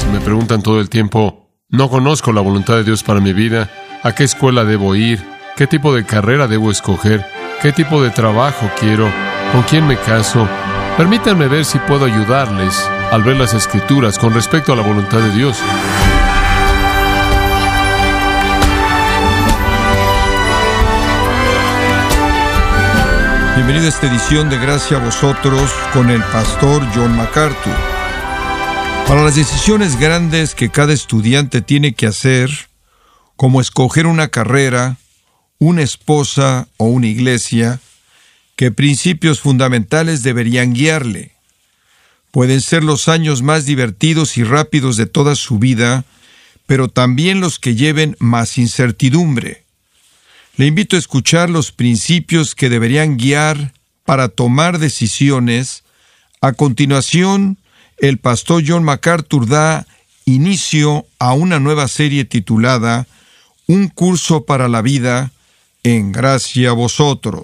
me preguntan todo el tiempo, no conozco la voluntad de Dios para mi vida, a qué escuela debo ir, qué tipo de carrera debo escoger, qué tipo de trabajo quiero, con quién me caso. Permítanme ver si puedo ayudarles al ver las Escrituras con respecto a la voluntad de Dios. Bienvenido a esta edición de Gracia a Vosotros con el pastor John MacArthur. Para las decisiones grandes que cada estudiante tiene que hacer, como escoger una carrera, una esposa o una iglesia, ¿qué principios fundamentales deberían guiarle? Pueden ser los años más divertidos y rápidos de toda su vida, pero también los que lleven más incertidumbre. Le invito a escuchar los principios que deberían guiar para tomar decisiones. A continuación, el pastor John MacArthur da inicio a una nueva serie titulada Un curso para la vida, en gracia a vosotros.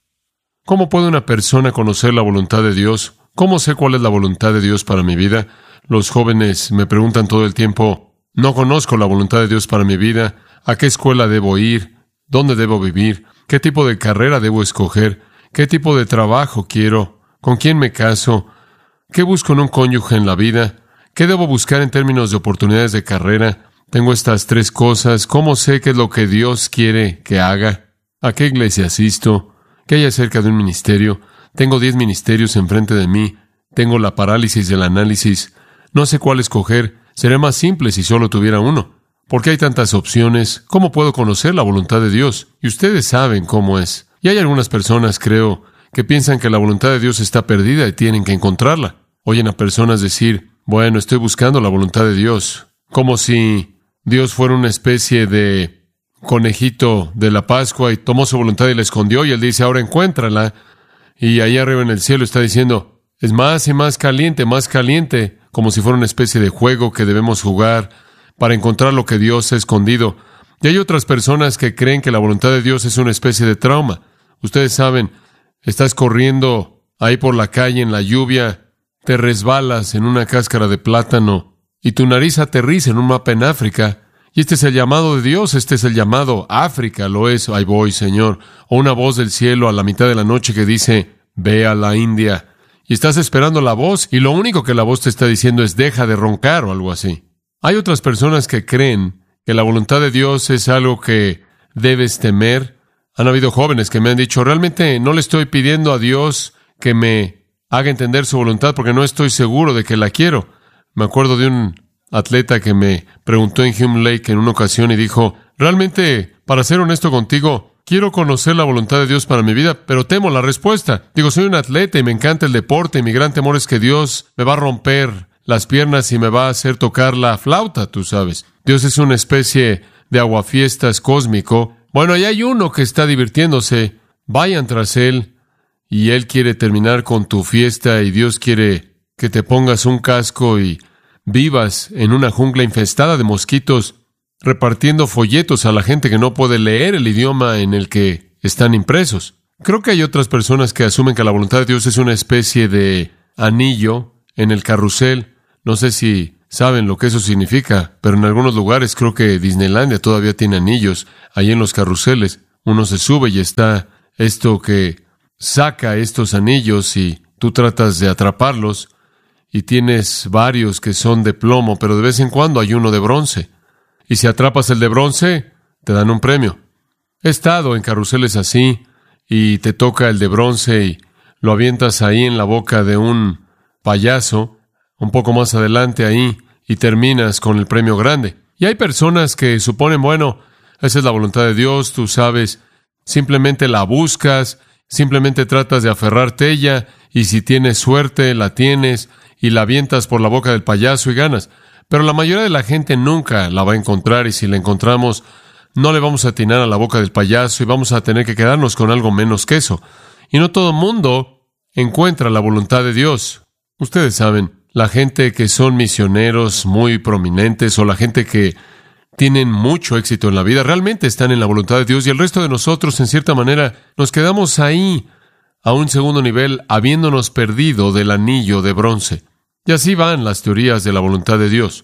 ¿Cómo puede una persona conocer la voluntad de Dios? ¿Cómo sé cuál es la voluntad de Dios para mi vida? Los jóvenes me preguntan todo el tiempo, no conozco la voluntad de Dios para mi vida, ¿a qué escuela debo ir? ¿Dónde debo vivir? ¿Qué tipo de carrera debo escoger? ¿Qué tipo de trabajo quiero? ¿Con quién me caso? ¿Qué busco en un cónyuge en la vida? ¿Qué debo buscar en términos de oportunidades de carrera? Tengo estas 3 cosas. ¿Cómo sé qué es lo que Dios quiere que haga? ¿A qué iglesia asisto? ¿Qué hay acerca de un ministerio? Tengo 10 ministerios enfrente de mí. Tengo la parálisis del análisis. No sé cuál escoger. Sería más simple si solo tuviera uno. ¿Por qué hay tantas opciones? ¿Cómo puedo conocer la voluntad de Dios? Y ustedes saben cómo es. Y hay algunas personas, creo, que piensan que la voluntad de Dios está perdida y tienen que encontrarla. Oyen a personas decir, bueno, estoy buscando la voluntad de Dios. Como si Dios fuera una especie de conejito de la Pascua y tomó su voluntad y la escondió. Y Él dice, ahora encuéntrala. Y ahí arriba en el cielo está diciendo, es más y más caliente, como si fuera una especie de juego que debemos jugar para encontrar lo que Dios ha escondido. Y hay otras personas que creen que la voluntad de Dios es una especie de trauma. Ustedes saben, estás corriendo ahí por la calle en la lluvia, te resbalas en una cáscara de plátano y tu nariz aterriza en un mapa en África. Y este es el llamado de Dios, este es el llamado. África lo es, ahí voy, Señor. O una voz del cielo a la mitad de la noche que dice, ve a la India. Y estás esperando la voz y lo único que la voz te está diciendo es deja de roncar o algo así. Hay otras personas que creen que la voluntad de Dios es algo que debes temer. Han habido jóvenes que me han dicho, realmente no le estoy pidiendo a Dios que me haga entender su voluntad porque no estoy seguro de que la quiero. Me acuerdo de un atleta que me preguntó en Hume Lake en una ocasión y dijo, realmente, para ser honesto contigo, quiero conocer la voluntad de Dios para mi vida, pero temo la respuesta. Digo, soy un atleta y me encanta el deporte y mi gran temor es que Dios me va a romper las piernas y me va a hacer tocar la flauta, tú sabes. Dios es una especie de aguafiestas cósmico. Bueno, ahí hay uno que está divirtiéndose. Vayan tras él y él quiere terminar con tu fiesta y Dios quiere que te pongas un casco y vivas en una jungla infestada de mosquitos repartiendo folletos a la gente que no puede leer el idioma en el que están impresos. Creo que hay otras personas que asumen que la voluntad de Dios es una especie de anillo en el carrusel. No sé si saben lo que eso significa, pero en algunos lugares creo que Disneylandia todavía tiene anillos ahí en los carruseles. Uno se sube y está esto que saca estos anillos y tú tratas de atraparlos y tienes varios que son de plomo, pero de vez en cuando hay uno de bronce. Y si atrapas el de bronce, te dan un premio. He estado en carruseles así y te toca el de bronce y lo avientas ahí en la boca de un payaso, un poco más adelante ahí, y terminas con el premio grande. Y hay personas que suponen, bueno, esa es la voluntad de Dios, tú sabes, simplemente la buscas, simplemente tratas de aferrarte a ella, y si tienes suerte, la tienes, y la avientas por la boca del payaso y ganas. Pero la mayoría de la gente nunca la va a encontrar, y si la encontramos, no le vamos a atinar a la boca del payaso, y vamos a tener que quedarnos con algo menos que eso. Y no todo el mundo encuentra la voluntad de Dios. Ustedes saben, la gente que son misioneros muy prominentes o la gente que tienen mucho éxito en la vida realmente están en la voluntad de Dios y el resto de nosotros, en cierta manera, nos quedamos ahí a un segundo nivel, habiéndonos perdido del anillo de bronce. Y así van las teorías de la voluntad de Dios.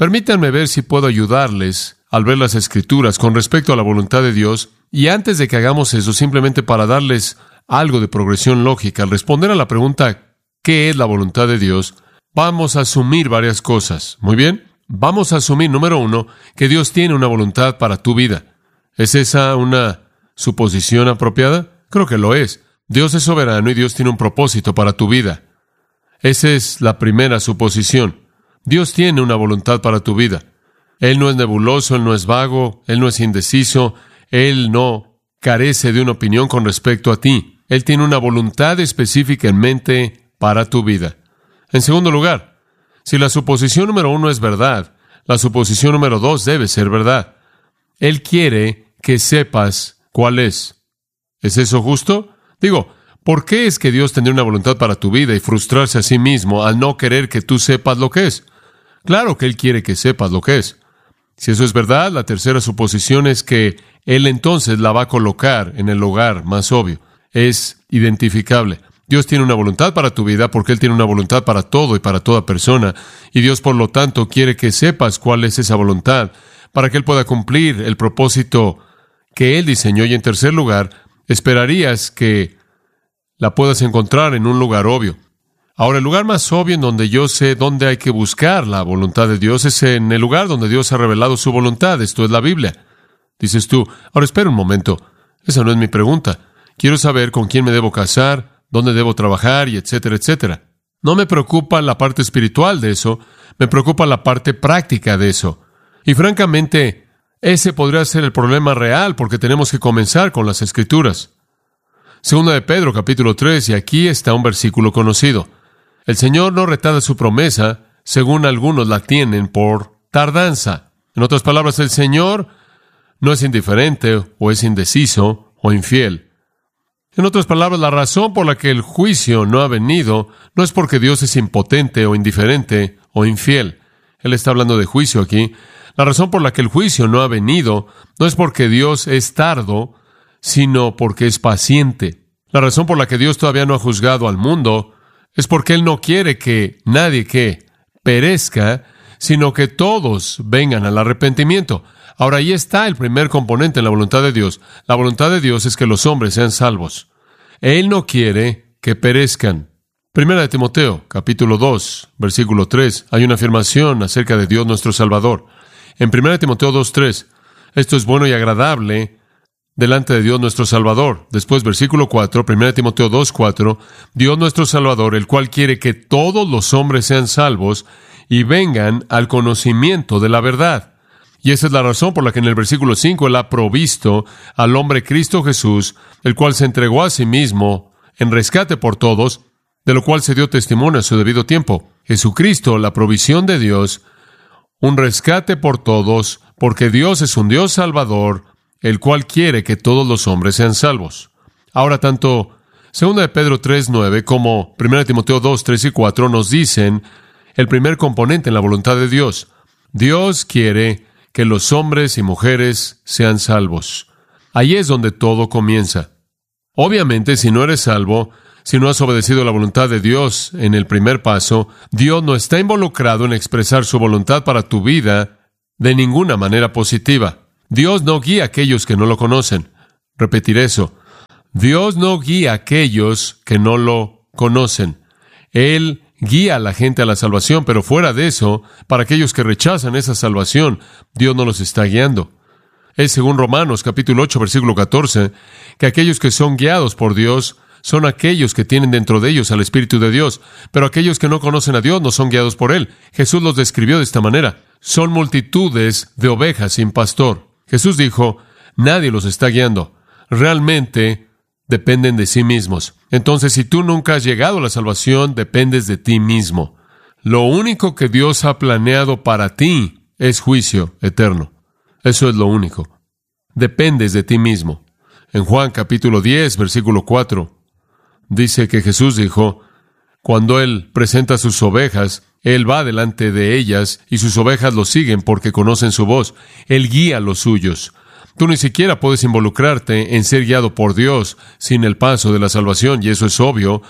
Permítanme ver si puedo ayudarles al ver las Escrituras con respecto a la voluntad de Dios, y antes de que hagamos eso, simplemente para darles algo de progresión lógica, al responder a la pregunta ¿qué es la voluntad de Dios? Vamos a asumir varias cosas. Muy bien, vamos a asumir, número 1, que Dios tiene una voluntad para tu vida. ¿Es esa una suposición apropiada? Creo que lo es. Dios es soberano y Dios tiene un propósito para tu vida. Esa es la primera suposición. Dios tiene una voluntad para tu vida. Él no es nebuloso, Él no es vago, Él no es indeciso, Él no carece de una opinión con respecto a ti. Él tiene una voluntad específica en mente para tu vida. En segundo lugar, si la suposición número 1 es verdad, la suposición número 2 debe ser verdad. Él quiere que sepas cuál es. ¿Es eso justo? Digo, ¿por qué es que Dios tendría una voluntad para tu vida y frustrarse a sí mismo al no querer que tú sepas lo que es? Claro que Él quiere que sepas lo que es. Si eso es verdad, la tercera suposición es que Él entonces la va a colocar en el lugar más obvio. Es identificable. Dios tiene una voluntad para tu vida porque Él tiene una voluntad para todo y para toda persona. Y Dios, por lo tanto, quiere que sepas cuál es esa voluntad para que Él pueda cumplir el propósito que Él diseñó. Y en tercer lugar, esperarías que la puedas encontrar en un lugar obvio. Ahora, el lugar más obvio en donde yo sé dónde hay que buscar la voluntad de Dios es en el lugar donde Dios ha revelado su voluntad. Esto es la Biblia. Dices tú, ahora espera un momento. Esa no es mi pregunta. Quiero saber con quién me debo casar, dónde debo trabajar y etcétera, etcétera. No me preocupa la parte espiritual de eso, me preocupa la parte práctica de eso. Y francamente, ese podría ser el problema real porque tenemos que comenzar con las Escrituras. Segunda de Pedro, capítulo 3, y aquí está un versículo conocido. El Señor no retarda su promesa, según algunos la tienen por tardanza. En otras palabras, el Señor no es indiferente, o es indeciso, o infiel. En otras palabras, la razón por la que el juicio no ha venido no es porque Dios es impotente, o indiferente, o infiel. Él está hablando de juicio aquí. La razón por la que el juicio no ha venido no es porque Dios es tardo, sino porque es paciente. La razón por la que Dios todavía no ha juzgado al mundo es porque Él no quiere que nadie que perezca, sino que todos vengan al arrepentimiento. Ahora, ahí está el primer componente en la voluntad de Dios. La voluntad de Dios es que los hombres sean salvos. Él no quiere que perezcan. Primera de Timoteo, capítulo 2, versículo 3, hay una afirmación acerca de Dios nuestro Salvador. En Primera de Timoteo 2:3, esto es bueno y agradable delante de Dios nuestro Salvador. Después, versículo 4, 1 Timoteo 2:4, Dios nuestro Salvador, el cual quiere que todos los hombres sean salvos y vengan al conocimiento de la verdad. Y esa es la razón por la que en el versículo 5 Él ha provisto al hombre Cristo Jesús, el cual se entregó a sí mismo en rescate por todos, de lo cual se dio testimonio a su debido tiempo. Jesucristo, la provisión de Dios, un rescate por todos, porque Dios es un Dios salvador, el cual quiere que todos los hombres sean salvos. Ahora, tanto 2 de Pedro 3:9 como 1 Timoteo 2:3 y 4 nos dicen el primer componente en la voluntad de Dios. Dios quiere que los hombres y mujeres sean salvos. Ahí es donde todo comienza. Obviamente, si no eres salvo, si no has obedecido la voluntad de Dios en el primer paso, Dios no está involucrado en expresar su voluntad para tu vida de ninguna manera positiva. Dios no guía a aquellos que no lo conocen. Repetiré eso. Dios no guía a aquellos que no lo conocen. Él guía a la gente a la salvación, pero fuera de eso, para aquellos que rechazan esa salvación, Dios no los está guiando. Es según Romanos capítulo 8, versículo 14, que aquellos que son guiados por Dios son aquellos que tienen dentro de ellos al Espíritu de Dios, pero aquellos que no conocen a Dios no son guiados por Él. Jesús los describió de esta manera. Son multitudes de ovejas sin pastor. Jesús dijo, nadie los está guiando. Realmente dependen de sí mismos. Entonces, si tú nunca has llegado a la salvación, dependes de ti mismo. Lo único que Dios ha planeado para ti es juicio eterno. Eso es lo único. Dependes de ti mismo. En Juan capítulo 10, versículo 4, dice que Jesús dijo, cuando Él presenta sus ovejas, Él va delante de ellas y sus ovejas lo siguen porque conocen su voz. Él guía a los suyos. Tú ni siquiera puedes involucrarte en ser guiado por Dios sin el paso de la salvación, y eso es obvio,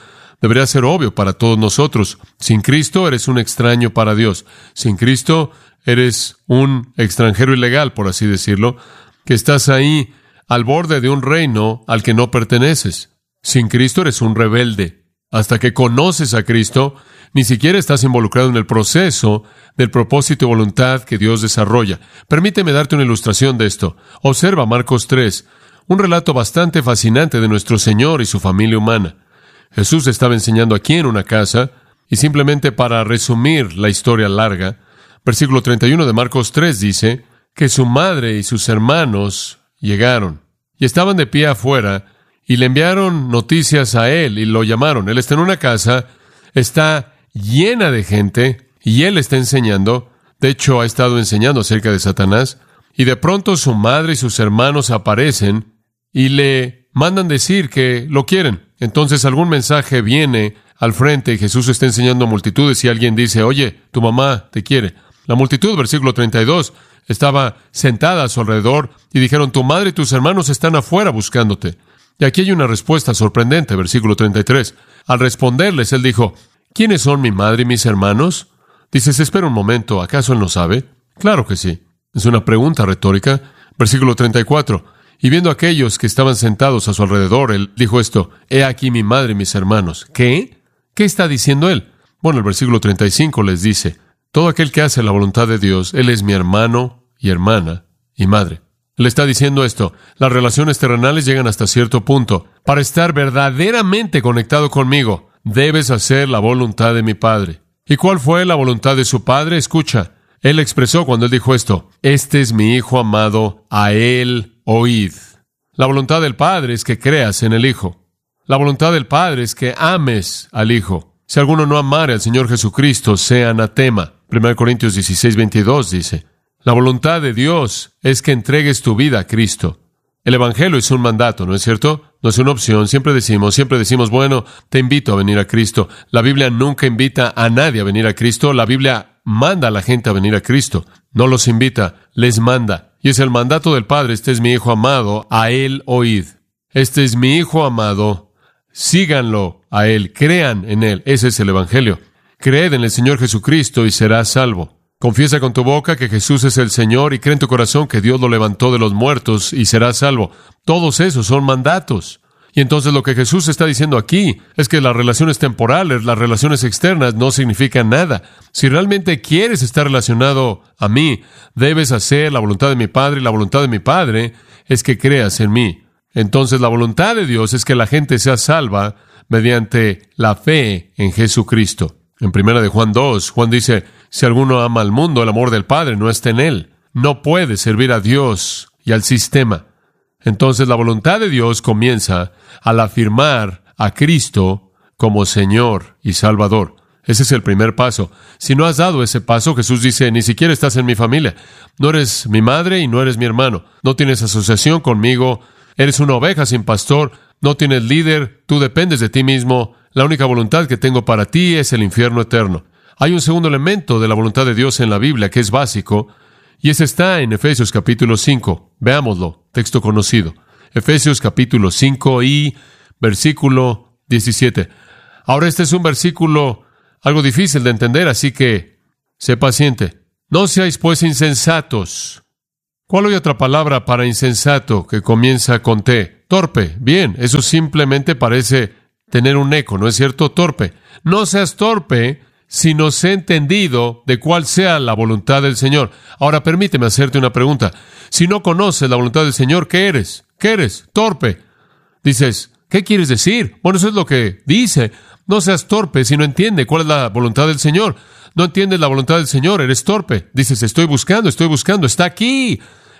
Debería ser obvio para todos nosotros. Sin Cristo eres un extraño para Dios. Sin Cristo eres un extranjero ilegal, por así decirlo, que estás ahí al borde de un reino al que no perteneces. Sin Cristo eres un rebelde. Hasta que conoces a Cristo, ni siquiera estás involucrado en el proceso del propósito y voluntad que Dios desarrolla. Permíteme darte una ilustración de esto. Observa Marcos 3, un relato bastante fascinante de nuestro Señor y su familia humana. Jesús estaba enseñando aquí en una casa, y simplemente para resumir la historia larga, versículo 31 de Marcos 3 dice que su madre y sus hermanos llegaron, y estaban de pie afuera, y le enviaron noticias a él, y lo llamaron. Él está en una casa, está llena de gente, y él está enseñando. De hecho, ha estado enseñando acerca de Satanás, y de pronto su madre y sus hermanos aparecen, y le mandan decir que lo quieren. Entonces algún mensaje viene al frente y Jesús está enseñando a multitudes y alguien dice, oye, tu mamá te quiere. La multitud, versículo 32, estaba sentada a su alrededor y dijeron, tu madre y tus hermanos están afuera buscándote. Y aquí hay una respuesta sorprendente, versículo 33. Al responderles, él dijo, ¿quiénes son mi madre y mis hermanos? Dices, espera un momento, ¿acaso él no sabe? Claro que sí. Es una pregunta retórica. Versículo 34. Y viendo a aquellos que estaban sentados a su alrededor, él dijo esto, he aquí mi madre y mis hermanos. ¿Qué? ¿Qué está diciendo él? Bueno, el versículo 35 les dice, todo aquel que hace la voluntad de Dios, él es mi hermano y hermana y madre. Él está diciendo esto, las relaciones terrenales llegan hasta cierto punto. Para estar verdaderamente conectado conmigo, debes hacer la voluntad de mi Padre. ¿Y cuál fue la voluntad de su Padre? Escucha, él expresó cuando él dijo esto, este es mi Hijo amado, a él oíd. La voluntad del Padre es que creas en el Hijo. La voluntad del Padre es que ames al Hijo. Si alguno no amare al Señor Jesucristo, sea anatema. 1 Corintios 16, 22 dice, la voluntad de Dios es que entregues tu vida a Cristo. El Evangelio es un mandato, ¿no es cierto? No es una opción. Siempre decimos, bueno, te invito a venir a Cristo. La Biblia nunca invita a nadie a venir a Cristo. La Biblia manda a la gente a venir a Cristo. No los invita, les manda. Y es el mandato del Padre, este es mi Hijo amado, a Él oíd. Este es mi Hijo amado, síganlo a Él, crean en Él. Ese es el Evangelio. Creed en el Señor Jesucristo y serás salvo. Confiesa con tu boca que Jesús es el Señor y cree en tu corazón que Dios lo levantó de los muertos y serás salvo. Todos esos son mandatos. Y entonces lo que Jesús está diciendo aquí es que las relaciones temporales, las relaciones externas no significan nada. Si realmente quieres estar relacionado a mí, debes hacer la voluntad de mi Padre, y la voluntad de mi Padre es que creas en mí. Entonces la voluntad de Dios es que la gente sea salva mediante la fe en Jesucristo. En 1 de Juan 2, Juan dice, si alguno ama al mundo, el amor del Padre no está en él. No puede servir a Dios y al sistema. Entonces la voluntad de Dios comienza al afirmar a Cristo como Señor y Salvador. Ese es el primer paso. Si no has dado ese paso, Jesús dice, ni siquiera estás en mi familia. No eres mi madre y no eres mi hermano. No tienes asociación conmigo. Eres una oveja sin pastor. No tienes líder. Tú dependes de ti mismo. La única voluntad que tengo para ti es el infierno eterno. Hay un segundo elemento de la voluntad de Dios en la Biblia que es básico, y ese está en Efesios capítulo 5. Veámoslo, texto conocido. Efesios capítulo 5 y versículo 17. Ahora este es un versículo algo difícil de entender, así que sé paciente. No seáis pues insensatos. ¿Cuál hay otra palabra para insensato que comienza con T? Torpe. Bien, eso simplemente parece tener un eco, ¿no es cierto? Torpe. No seas torpe, sino sé entendido de cuál sea la voluntad del Señor. Ahora permíteme hacerte una pregunta. Si no conoces la voluntad del Señor, ¿qué eres? ¿Qué eres? Torpe. Dices, ¿qué quieres decir? Bueno, eso es lo que dice. No seas torpe si no entiendes cuál es la voluntad del Señor. No entiendes la voluntad del Señor, eres torpe. Dices, estoy buscando, está aquí,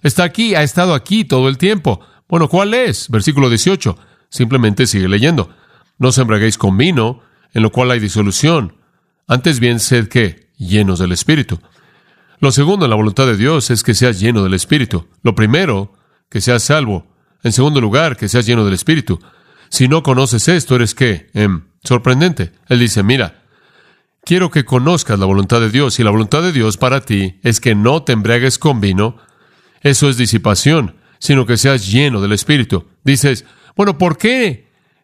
ha estado aquí todo el tiempo. Bueno, ¿cuál es? Versículo 18. Simplemente sigue leyendo. No os embriaguéis con vino, en lo cual hay disolución. Antes bien, sed, ¿qué? Llenos del Espíritu. Lo segundo en la voluntad de Dios es que seas lleno del Espíritu. Lo primero, que seas salvo. En segundo lugar, que seas lleno del Espíritu. Si no conoces esto, ¿eres qué? Sorprendente. Él dice, mira, quiero que conozcas la voluntad de Dios, y la voluntad de Dios para ti es que no te embriagues con vino. Eso es disipación, sino que seas lleno del Espíritu. Dices, bueno, ¿por qué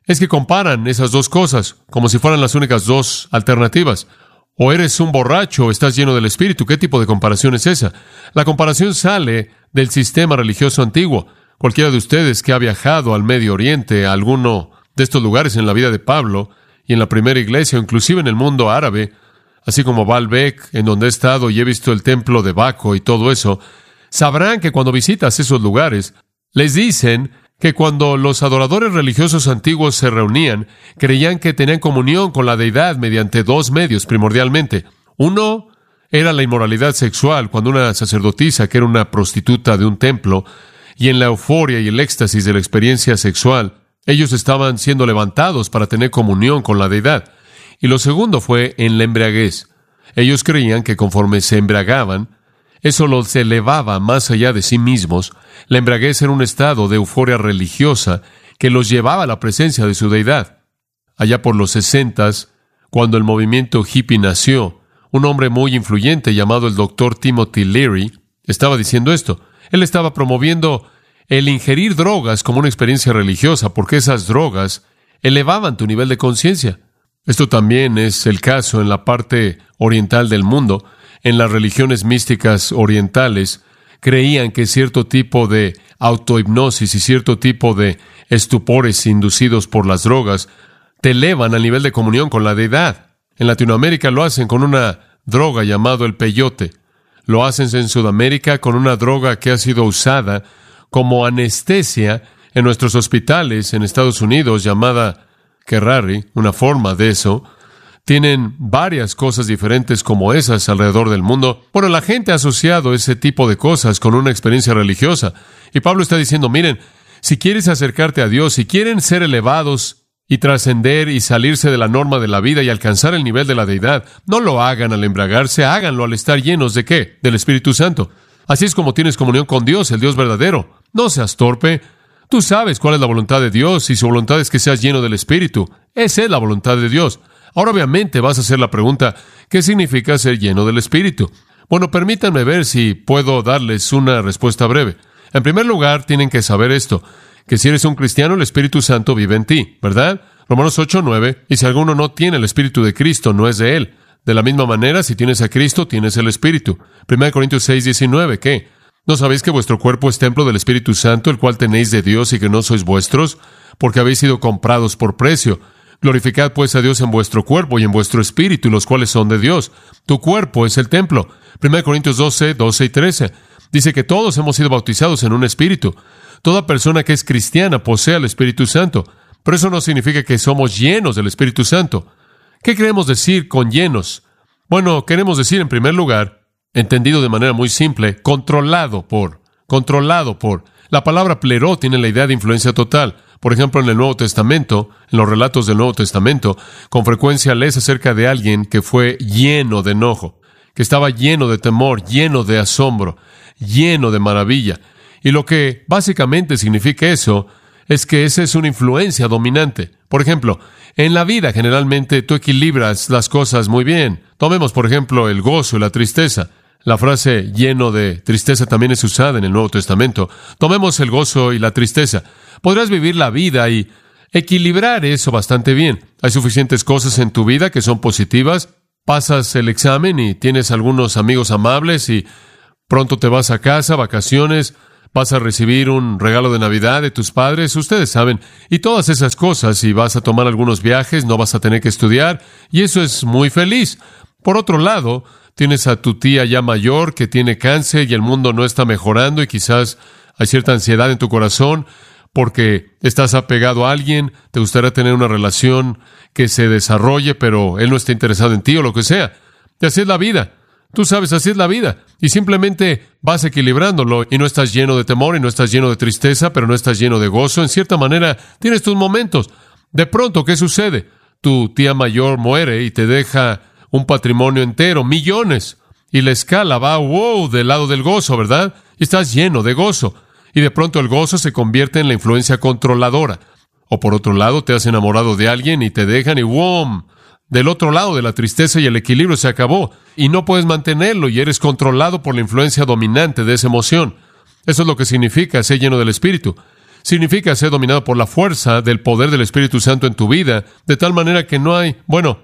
es que comparan esas dos cosas como si fueran las únicas dos alternativas. O eres un borracho o estás lleno del Espíritu. ¿Qué tipo de comparación es esa? La comparación sale del sistema religioso antiguo. Cualquiera de ustedes que ha viajado al Medio Oriente, a alguno de estos lugares en la vida de Pablo y en la primera iglesia, o inclusive en el mundo árabe, así como Baalbek, en donde he estado y he visto el templo de Baco y todo eso, sabrán que cuando visitas esos lugares, les dicen que cuando los adoradores religiosos antiguos se reunían, creían que tenían comunión con la deidad mediante dos medios primordialmente. Uno era la inmoralidad sexual, cuando una sacerdotisa, que era una prostituta de un templo, y en la euforia y el éxtasis de la experiencia sexual, ellos estaban siendo levantados para tener comunión con la deidad. Y lo segundo fue en la embriaguez. Ellos creían que conforme se embriagaban, eso los elevaba más allá de sí mismos. La embriaguez era un estado de euforia religiosa que los llevaba a la presencia de su deidad. Allá por los 60s, cuando el movimiento hippie nació, un hombre muy influyente llamado el Dr. Timothy Leary estaba diciendo esto. Él estaba promoviendo el ingerir drogas como una experiencia religiosa, porque esas drogas elevaban tu nivel de conciencia. Esto también es el caso en la parte oriental del mundo. En las religiones místicas orientales, creían que cierto tipo de autohipnosis y cierto tipo de estupores inducidos por las drogas te elevan al nivel de comunión con la deidad. En Latinoamérica lo hacen con una droga llamada el peyote. Lo hacen en Sudamérica con una droga que ha sido usada como anestesia en nuestros hospitales en Estados Unidos, llamada Kerrari, una forma de eso. Tienen varias cosas diferentes como esas alrededor del mundo. Bueno, la gente ha asociado ese tipo de cosas con una experiencia religiosa. Y Pablo está diciendo, miren, si quieres acercarte a Dios, si quieren ser elevados y trascender y salirse de la norma de la vida y alcanzar el nivel de la deidad, no lo hagan al embriagarse, háganlo al estar llenos ¿de qué? Del Espíritu Santo. Así es como tienes comunión con Dios, el Dios verdadero. No seas torpe. Tú sabes cuál es la voluntad de Dios y su voluntad es que seas lleno del Espíritu. Esa es la voluntad de Dios. Ahora obviamente vas a hacer la pregunta, ¿qué significa ser lleno del Espíritu? Bueno, permítanme ver si puedo darles una respuesta breve. En primer lugar, tienen que saber esto, que si eres un cristiano, el Espíritu Santo vive en ti, ¿verdad? Romanos 8:9, y si alguno no tiene el Espíritu de Cristo, no es de él. De la misma manera, si tienes a Cristo, tienes el Espíritu. 1 Corintios 6:19, ¿qué? ¿No sabéis que vuestro cuerpo es templo del Espíritu Santo, el cual tenéis de Dios y que no sois vuestros? Porque habéis sido comprados por precio. Glorificad pues a Dios en vuestro cuerpo y en vuestro espíritu, los cuales son de Dios. Tu cuerpo es el templo. 1 Corintios 12 y 13. Dice que todos hemos sido bautizados en un espíritu. Toda persona que es cristiana posee al Espíritu Santo. Pero eso no significa que somos llenos del Espíritu Santo. ¿Qué queremos decir con llenos? Bueno, queremos decir, en primer lugar, entendido de manera muy simple, controlado por. La palabra pleró tiene la idea de influencia total. Por ejemplo, en el Nuevo Testamento, en los relatos del Nuevo Testamento, con frecuencia lees acerca de alguien que fue lleno de enojo, que estaba lleno de temor, lleno de asombro, lleno de maravilla. Y lo que básicamente significa eso es que esa es una influencia dominante. Por ejemplo, en la vida generalmente tú equilibras las cosas muy bien. Tomemos, por ejemplo, el gozo y la tristeza. La frase lleno de tristeza también es usada en el Nuevo Testamento. Tomemos el gozo y la tristeza. Podrás vivir la vida y equilibrar eso bastante bien. Hay suficientes cosas en tu vida que son positivas. Pasas el examen y tienes algunos amigos amables y pronto te vas a casa, vacaciones, vas a recibir un regalo de Navidad de tus padres, ustedes saben, y todas esas cosas, y vas a tomar algunos viajes, no vas a tener que estudiar, y eso es muy feliz. Por otro lado, tienes a tu tía ya mayor que tiene cáncer y el mundo no está mejorando y quizás hay cierta ansiedad en tu corazón porque estás apegado a alguien, te gustaría tener una relación que se desarrolle, pero él no está interesado en ti o lo que sea. Y así es la vida. Tú sabes, así es la vida. Y simplemente vas equilibrándolo y no estás lleno de temor y no estás lleno de tristeza, pero no estás lleno de gozo. En cierta manera, tienes tus momentos. De pronto, ¿qué sucede? Tu tía mayor muere y te deja un patrimonio entero, millones. Y la escala va, wow, del lado del gozo, ¿verdad? Y estás lleno de gozo. Y de pronto el gozo se convierte en la influencia controladora. O por otro lado, te has enamorado de alguien y te dejan y ¡wom! Del otro lado de la tristeza y el equilibrio se acabó. Y no puedes mantenerlo y eres controlado por la influencia dominante de esa emoción. Eso es lo que significa ser lleno del Espíritu. Significa ser dominado por la fuerza del poder del Espíritu Santo en tu vida, de tal manera que no hay,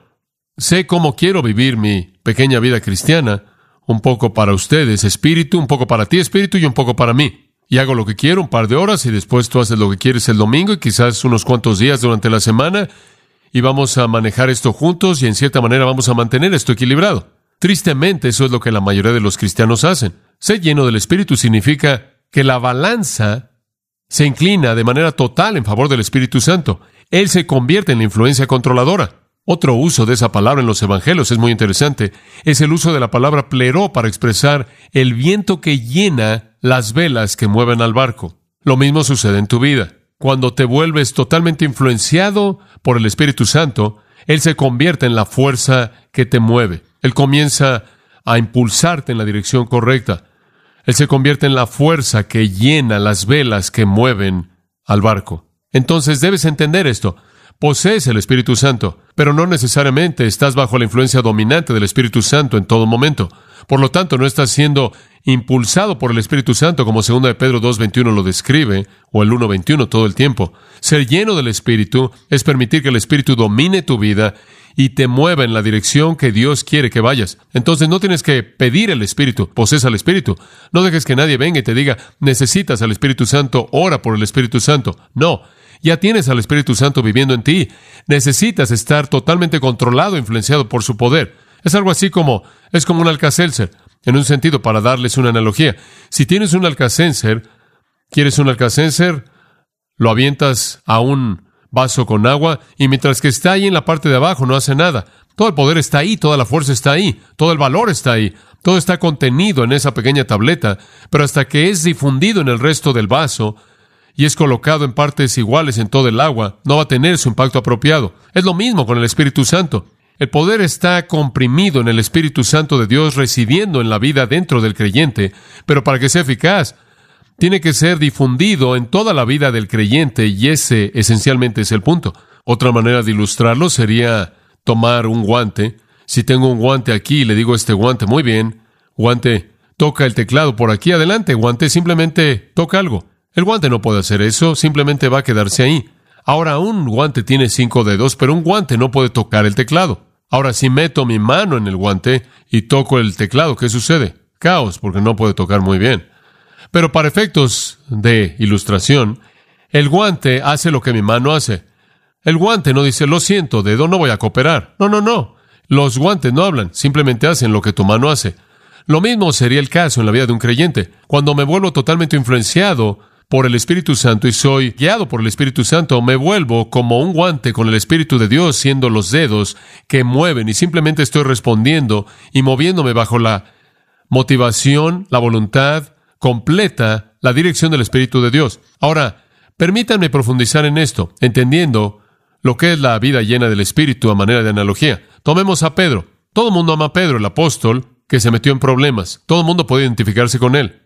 sé cómo quiero vivir mi pequeña vida cristiana, un poco para ustedes, espíritu, un poco para ti, espíritu, y un poco para mí. Y hago lo que quiero un par de horas, y después tú haces lo que quieres el domingo, y quizás unos cuantos días durante la semana, y vamos a manejar esto juntos, y en cierta manera vamos a mantener esto equilibrado. Tristemente, eso es lo que la mayoría de los cristianos hacen. Ser lleno del Espíritu significa que la balanza se inclina de manera total en favor del Espíritu Santo. Él se convierte en la influencia controladora. Otro uso de esa palabra en los evangelios es muy interesante. Es el uso de la palabra pleró para expresar el viento que llena las velas que mueven al barco. Lo mismo sucede en tu vida. Cuando te vuelves totalmente influenciado por el Espíritu Santo, Él se convierte en la fuerza que te mueve. Él comienza a impulsarte en la dirección correcta. Él se convierte en la fuerza que llena las velas que mueven al barco. Entonces debes entender esto. Posees el Espíritu Santo, pero no necesariamente estás bajo la influencia dominante del Espíritu Santo en todo momento. Por lo tanto, no estás siendo impulsado por el Espíritu Santo, como 2 de Pedro 2:21 lo describe, o el 1:21 todo el tiempo. Ser lleno del Espíritu es permitir que el Espíritu domine tu vida y te mueva en la dirección que Dios quiere que vayas. Entonces no tienes que pedir el Espíritu, posees al Espíritu. No dejes que nadie venga y te diga, necesitas al Espíritu Santo, ora por el Espíritu Santo. No, ya tienes al Espíritu Santo viviendo en ti. Necesitas estar totalmente controlado e influenciado por su poder. Es algo así es como un Alka-Seltzer, en un sentido, para darles una analogía. Si tienes un Alka-Seltzer, ¿quieres un Alka-Seltzer? Lo avientas a un vaso con agua, y mientras que está ahí en la parte de abajo no hace nada. Todo el poder está ahí, toda la fuerza está ahí, todo el valor está ahí, todo está contenido en esa pequeña tableta, pero hasta que es difundido en el resto del vaso y es colocado en partes iguales en todo el agua, no va a tener su impacto apropiado. Es lo mismo con el Espíritu Santo. El poder está comprimido en el Espíritu Santo de Dios residiendo en la vida dentro del creyente, pero para que sea eficaz, tiene que ser difundido en toda la vida del creyente, y ese esencialmente es el punto. Otra manera de ilustrarlo sería tomar un guante. Si tengo un guante aquí y le digo a este guante, muy bien, guante, toca el teclado por aquí, adelante, guante, simplemente toca algo. El guante no puede hacer eso, simplemente va a quedarse ahí. Ahora, un guante tiene 5 dedos, pero un guante no puede tocar el teclado. Ahora, si meto mi mano en el guante y toco el teclado, ¿qué sucede? Caos, porque no puede tocar muy bien. Pero para efectos de ilustración, el guante hace lo que mi mano hace. El guante no dice, lo siento, dedo, no voy a cooperar. No. Los guantes no hablan, simplemente hacen lo que tu mano hace. Lo mismo sería el caso en la vida de un creyente. Cuando me vuelvo totalmente influenciado por el Espíritu Santo y soy guiado por el Espíritu Santo, me vuelvo como un guante con el Espíritu de Dios, siendo los dedos que mueven, y simplemente estoy respondiendo y moviéndome bajo la motivación, la voluntad completa, la dirección del Espíritu de Dios. Ahora, permítanme profundizar en esto, entendiendo lo que es la vida llena del Espíritu a manera de analogía. Tomemos a Pedro. Todo el mundo ama a Pedro, el apóstol, que se metió en problemas. Todo el mundo puede identificarse con él.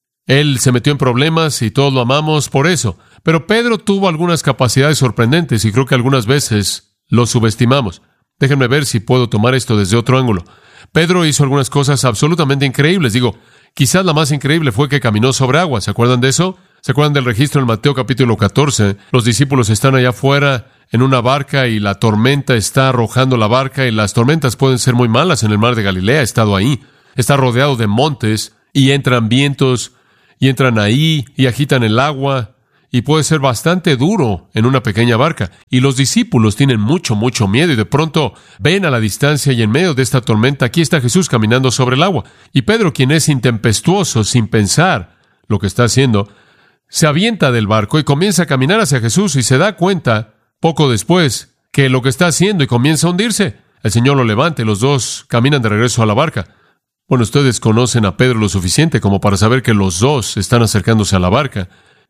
Él se metió en problemas y todos lo amamos por eso. Pero Pedro tuvo algunas capacidades sorprendentes y creo que algunas veces lo subestimamos. Déjenme ver si puedo tomar esto desde otro ángulo. Pedro hizo algunas cosas absolutamente increíbles. Quizás la más increíble fue que caminó sobre agua. ¿Se acuerdan de eso? ¿Se acuerdan del registro en Mateo capítulo 14? Los discípulos están allá afuera en una barca y la tormenta está arrojando la barca, y las tormentas pueden ser muy malas en el mar de Galilea. He estado ahí. Está rodeado de montes y entran vientos y entran ahí y agitan el agua, y puede ser bastante duro en una pequeña barca. Y los discípulos tienen mucho miedo, y de pronto ven a la distancia, y en medio de esta tormenta aquí está Jesús caminando sobre el agua. Y Pedro, quien es intempestuoso, sin pensar lo que está haciendo, se avienta del barco y comienza a caminar hacia Jesús, y se da cuenta poco después que lo que está haciendo, y comienza a hundirse. El Señor lo levanta y los dos caminan de regreso a la barca. Bueno, ustedes conocen a Pedro lo suficiente como para saber que los dos están acercándose a la barca.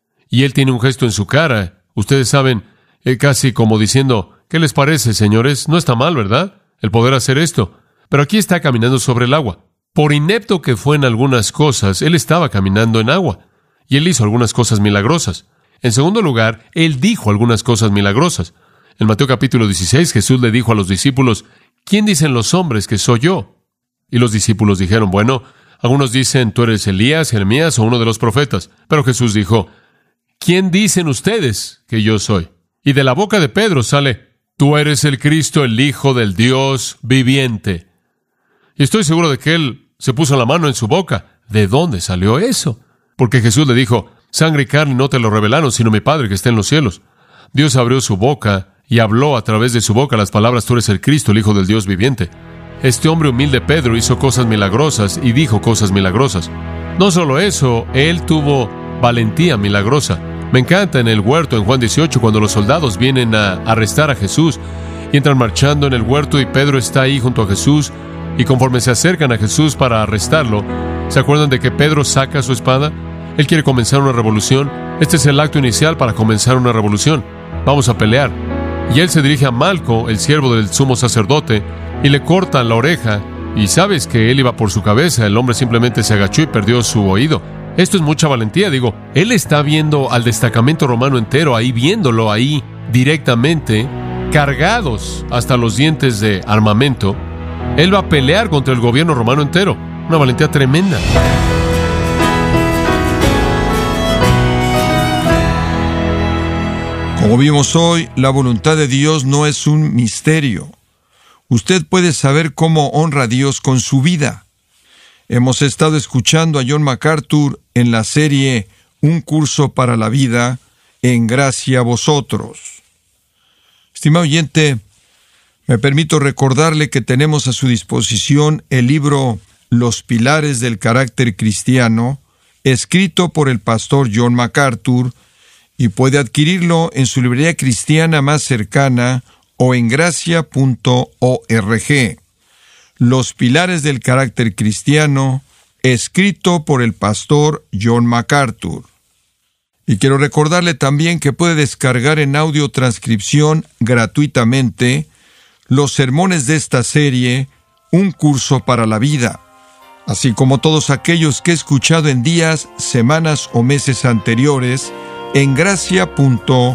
Y él tiene un gesto en su cara. Ustedes saben, casi como diciendo, ¿qué les parece, señores? No está mal, ¿verdad? El poder hacer esto. Pero aquí está caminando sobre el agua. Por inepto que fue en algunas cosas, él estaba caminando en agua. Y él hizo algunas cosas milagrosas. En segundo lugar, él dijo algunas cosas milagrosas. En Mateo capítulo 16, Jesús le dijo a los discípulos, ¿quién dicen los hombres que soy yo? Y los discípulos dijeron, bueno, algunos dicen, tú eres Elías, Jeremías o uno de los profetas. Pero Jesús dijo, ¿quién dicen ustedes que yo soy? Y de la boca de Pedro sale, tú eres el Cristo, el Hijo del Dios viviente. Y estoy seguro de que él se puso la mano en su boca. ¿De dónde salió eso? Porque Jesús le dijo, sangre y carne no te lo revelaron, sino mi Padre que está en los cielos. Dios abrió su boca y habló a través de su boca las palabras, tú eres el Cristo, el Hijo del Dios viviente. Este hombre humilde Pedro hizo cosas milagrosas y dijo cosas milagrosas. No solo eso, él tuvo valentía milagrosa. Me encanta en el huerto, en Juan 18, cuando los soldados vienen a arrestar a Jesús y entran marchando en el huerto y Pedro está ahí junto a Jesús, y conforme se acercan a Jesús para arrestarlo, ¿se acuerdan de que Pedro saca su espada? Él quiere comenzar una revolución. Este es el acto inicial para comenzar una revolución. Vamos a pelear. Y él se dirige a Malco, el siervo del sumo sacerdote, y le corta la oreja. Y sabes que él iba por su cabeza. El hombre simplemente se agachó y perdió su oído. Esto es mucha valentía, digo. Él está viendo al destacamento romano entero ahí, viéndolo ahí directamente, cargados hasta los dientes de armamento. Él va a pelear contra el gobierno romano entero. Una valentía tremenda. Como vimos hoy, la voluntad de Dios no es un misterio. Usted puede saber cómo honra a Dios con su vida. Hemos estado escuchando a John MacArthur en la serie Un curso para la vida, en gracia a vosotros. Estimado oyente, me permito recordarle que tenemos a su disposición el libro Los Pilares del Carácter Cristiano, escrito por el pastor John MacArthur, y puede adquirirlo en su librería cristiana más cercana o en gracia.org. Los Pilares del Carácter Cristiano, escrito por el pastor John MacArthur. Y quiero recordarle también que puede descargar en audio transcripción gratuitamente los sermones de esta serie, Un curso para la vida, así como todos aquellos que he escuchado en días, semanas o meses anteriores en gracia.org.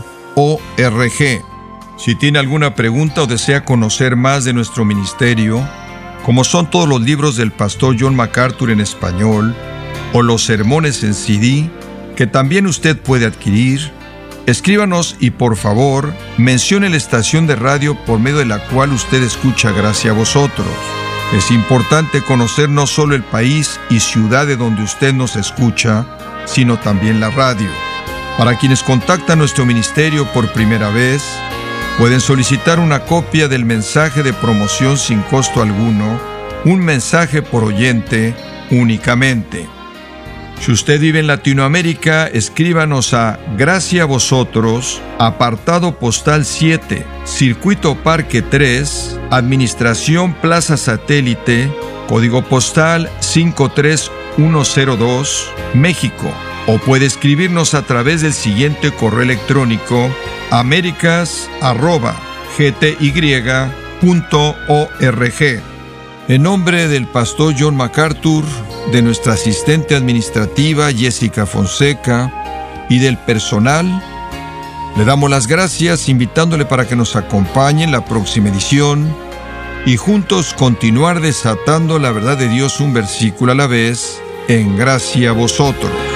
Si tiene alguna pregunta o desea conocer más de nuestro ministerio, como son todos los libros del pastor John MacArthur en español, o los sermones en CD, que también usted puede adquirir, escríbanos y por favor, mencione la estación de radio por medio de la cual usted escucha Gracia a Vosotros. Es importante conocer no solo el país y ciudad de donde usted nos escucha, sino también la radio. Para quienes contactan nuestro ministerio por primera vez, pueden solicitar una copia del mensaje de promoción sin costo alguno, un mensaje por oyente únicamente. Si usted vive en Latinoamérica, escríbanos a Gracia a Vosotros, apartado postal 7, Circuito Parque 3, Administración Plaza Satélite, código postal 53102, México. O puede escribirnos a través del siguiente correo electrónico: americas@gty.org. En nombre del pastor John MacArthur, de nuestra asistente administrativa Jessica Fonseca y del personal, le damos las gracias invitándole para que nos acompañe en la próxima edición y juntos continuar desatando la verdad de Dios un versículo a la vez en Gracia a Vosotros.